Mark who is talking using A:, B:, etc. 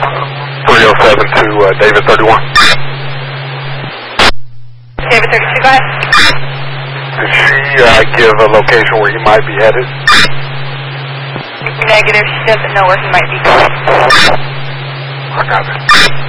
A: 307 to David 31.
B: David 32, go ahead.
A: Did she give a location where he might be headed?
B: Negative, she doesn't know where he might be going.
A: I got it.